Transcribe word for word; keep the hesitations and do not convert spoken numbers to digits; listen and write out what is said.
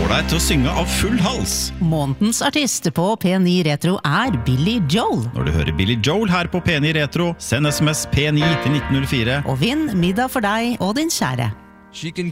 får deg til å synge av full hals. Månedens artist på P ni Retro er Billy Joel. Når du hører Billy Joel her på P ni Retro, send sms P ni til nitten null fire. Og vinn middag for deg og din kjære. She can